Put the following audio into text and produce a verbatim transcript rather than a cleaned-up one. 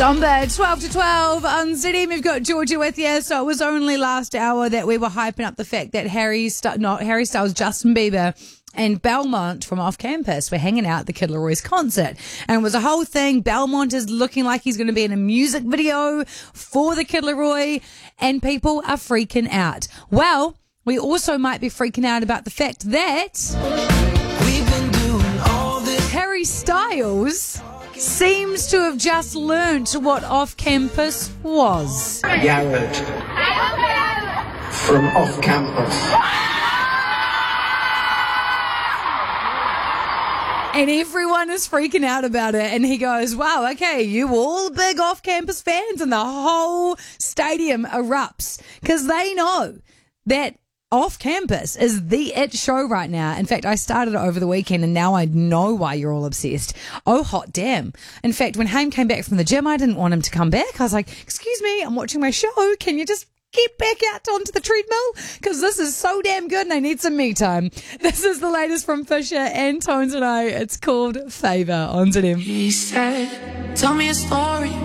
Zomba, twelve to twelve on Z M. We've got Georgia with you. So it was only last hour that we were hyping up the fact that Harry, St- not Harry Styles, Justin Bieber and Belmont from Off Campus were hanging out at the Kid Leroy's concert. And it was a whole thing. Belmont is looking like he's going to be in a music video for the Kid Leroy, and people are freaking out. Well, we also might be freaking out about the fact that We've been doing all this. Harry Styles seems to have just learnt what Off Campus was. Garrett from Off Campus. And everyone is freaking out about it. And he goes, wow, okay, you all big off-campus fans. And the whole stadium erupts because they know that Off Campus is the it show right now. In fact, I started it over the weekend and now I know why you're all obsessed. Oh, hot damn. In fact, when Haim came back from the gym, I didn't want him to come back. I was like, excuse me, I'm watching my show. Can you just get back out onto the treadmill? Because this is so damn good and I need some me time. This is the latest from Fisher and Tones and I. It's called Favour on Z M. He said, tell me a story.